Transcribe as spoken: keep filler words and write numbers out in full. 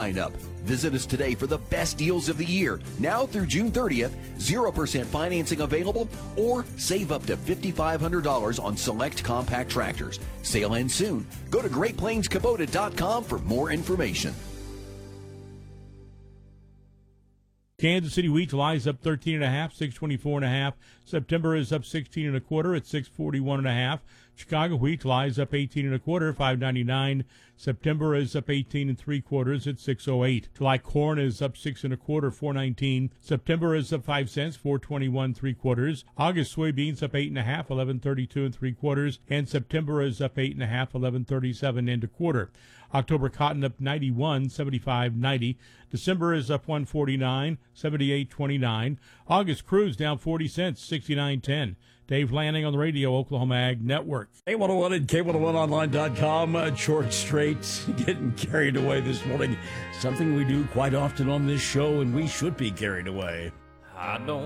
sign up. Visit us today for the best deals of the year. Now through June thirtieth, zero percent financing available, or save up to five thousand five hundred dollars on select compact tractors. Sale ends soon. Go to Great Plains Kubota dot com for more information. Kansas City wheat lies up thirteen and a half, six twenty-four and a half. September is up sixteen and a quarter at six forty-one and a half. Chicago wheat lies up eighteen and a quarter, five ninety-nine. September is up eighteen and three quarters at six oh eight. July corn is up six and a quarter, four nineteen. September is up five cents, four twenty-one three quarters. August soybeans up eight and a half, eleven thirty-two and three quarters. And September is up eight and a half, eleven thirty-seven and a quarter. October cotton up ninety-one, seventy-five ninety. December is up one forty-nine, seventy-eight twenty-nine. August cruise down forty cents, sixty-nine ten. Dave Lanning on the radio, Oklahoma Ag Network. K one oh one and K one oh one online dot com. Uh, George Strait getting carried away this morning. Something we do quite often on this show, and we should be carried away. I don't